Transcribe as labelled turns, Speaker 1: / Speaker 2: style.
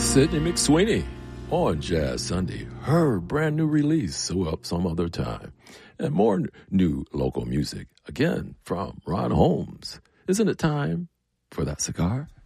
Speaker 1: Sydney McSweeney on Jazz Sunday. Her brand new release, So Up Some Other Time. And more new local music, again, from Ron Holmes. Isn't it time for that cigar?